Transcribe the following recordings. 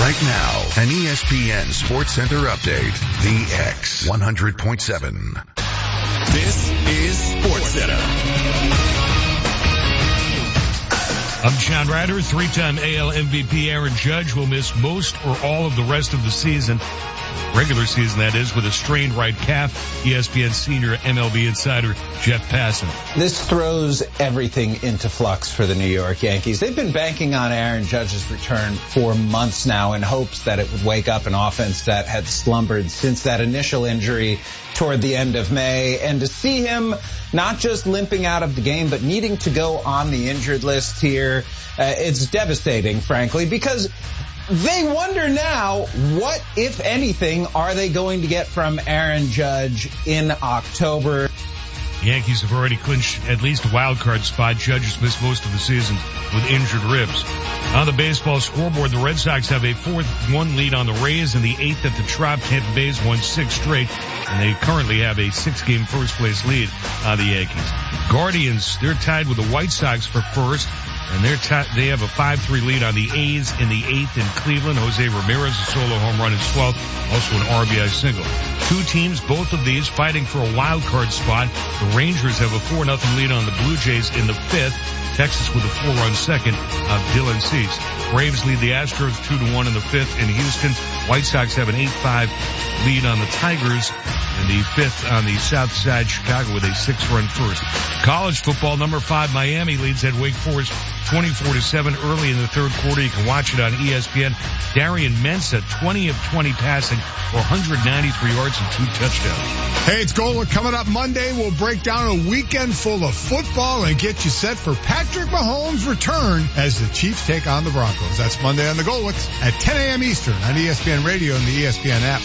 Right now, an ESPN Sports Center update. The X 100.7. This is Sports Center. I'm John Ryder. Three-time AL MVP Aaron Judge will miss most or all of the rest of the season. Regular season, that is, with a strained right calf. ESPN senior MLB insider Jeff Passan. This throws everything into flux for the New York Yankees. They've been banking on Aaron Judge's return for months now in hopes that it would wake up an offense that had slumbered since that initial injury toward the end of May. And to see him not just limping out of the game, but needing to go on the injured list here, it's devastating, frankly, because they wonder now, what, if anything, are they going to get from Aaron Judge in October? Yankees have already clinched at least a wild card spot. Judge has missed most of the season with injured ribs. On the baseball scoreboard, the Red Sox have a 4-1 lead on the Rays and the 8th at the Trop. Tampa Bay's won 6 straight, and they currently have a 6-game first-place lead on the Yankees. Guardians, they're tied with the White Sox for first, and they have a 5-3 lead on the A's in the 8th in Cleveland. Jose Ramirez, a solo home run in 12th, also an RBI single. Two teams, both of these fighting for a wild card spot. The Rangers have a 4-0 lead on the Blue Jays in the 5th. Texas with a 4-run second of Dylan Cease. Braves lead the Astros 2-1 in the 5th in Houston. White Sox have an 8-5 lead on the Tigers in the 5th on the South Side. Chicago with a 6-run first. College football, number 5 Miami leads at Wake Forest 24-7 early in the third quarter. You can watch it on ESPN. Darian Mensah, 20 of 20 passing for 193 yards and 2 touchdowns. Hey, it's Gola coming up Monday. We'll break down a weekend full of football and get you set for Patrick Mahomes' return as the Chiefs take on the Broncos. That's Monday on the Golwitz at 10 a.m. Eastern on ESPN Radio and the ESPN app.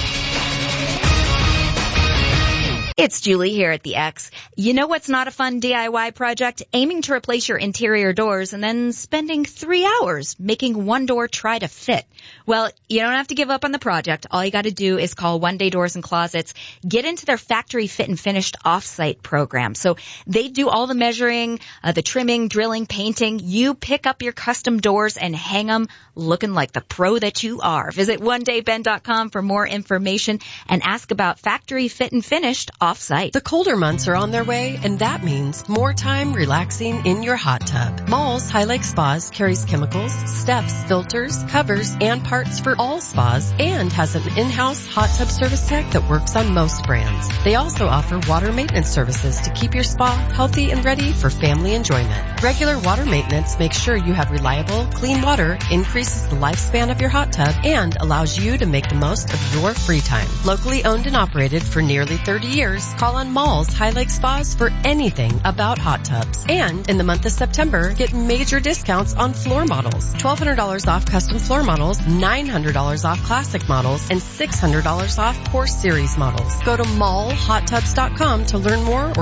It's Julie here at the X. You know what's not a fun DIY project? Aiming to replace your interior doors and then spending 3 hours making one door try to fit. Well, you don't have to give up on the project. All you got to do is call One Day Doors and Closets. Get into their factory fit and finished off-site program. So they do all the measuring, the trimming, drilling, painting. You pick up your custom doors and hang them looking like the pro that you are. Visit OneDayBen.com for more information and ask about factory fit and finished off-site. The colder months are on their way, and that means more time relaxing in your hot tub. Mall's High Lake Spas carries chemicals, steps, filters, covers, and parts for all spas, and has an in-house hot tub service tech that works on most brands. They also offer water maintenance services to keep your spa healthy and ready for family enjoyment. Regular water maintenance makes sure you have reliable, clean water, increases the lifespan of your hot tub, and allows you to make the most of your free time. Locally owned and operated for nearly 30 years, call on Mall's High Lake Spas for anything about hot tubs. And in the month of September, get major discounts on floor models. $1,200 off custom floor models, $900 off classic models, and $600 off Core Series models. Go to mallhottubs.com to learn more or